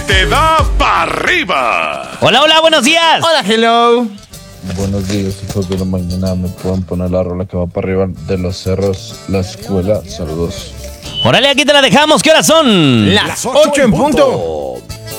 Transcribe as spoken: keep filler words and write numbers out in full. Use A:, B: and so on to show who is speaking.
A: te da para arriba.
B: Hola, hola, buenos días.
C: Hola, hello.
D: Buenos días, hijos de la mañana. ¿Me pueden poner la rola que va para arriba de los cerros, la escuela? Saludos.
B: Órale, aquí te la dejamos. ¿Qué horas son?
C: Las ocho en punto.